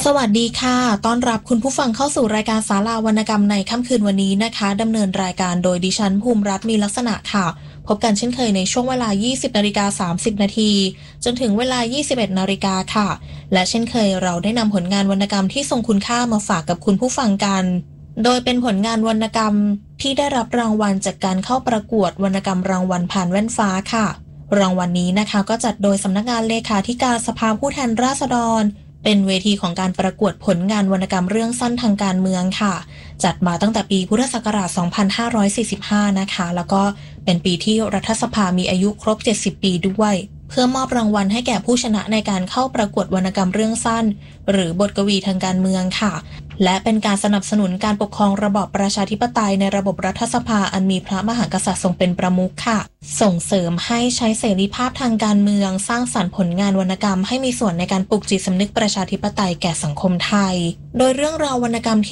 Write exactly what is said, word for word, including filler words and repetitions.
สวัสดีค่ะต้อนรับคุณผู้ฟังเข้าสู่รายการศาลาวรรณกรรมในค่ำคืนวันนี้นะคะดำเนินรายการโดยดิฉันภูมิรัตน์มีลักษณะค่ะพบกันเช่นเคยในช่วงเวลา ยี่สิบนาฬิกาสามสิบนาทีจนถึงเวลา ยี่สิบเอ็ดนาฬิกาค่ะและเช่นเคยเราได้นำผลงานวรรณกรรมที่ทรงคุณค่ามาฝากกับคุณผู้ฟังกันโดยเป็นผลงานวรรณกรรมที่ได้รับรางวัลจากการเข้าประกวดวรรณกรรมรางวัลผ่านแว่นฟ้าค่ะรางวัลนี้นะคะก็จัดโดยสำนักงานเลขาธิการสภาผู้แทนราษฎรเป็นเวทีของการประกวดผลงานวรรณกรรมเรื่องสั้นทางการเมืองค่ะจัดมาตั้งแต่ปีพุทธศักราช สองพันห้าร้อยสี่สิบห้า นะคะแล้วก็เป็นปีที่รัฐสภามีอายุครบ เจ็ดสิบ ปีด้วยเพื่อมอบรางวัลให้แก่ผู้ชนะในการเข้าประกวดวรรณกรรมเรื่องสั้นหรือบทกวีทางการเมืองค่ะและเป็นการสนับสนุนการปกครองระบอบประชาธิปไตยในระบบรัฐสภาอันมีพระมหากษัตริย์ทรงเป็นประมุขค่ะส่งเสริมให้ใช้เสรีภาพทางการเมืองสร้างสรรค์ผลงานวรรณกรรมให้มีส่วนในการปลุกจิตสำนึกประชาธิปไตยแก่สังคมไทยโดยเรื่องราววรรณกรรมที่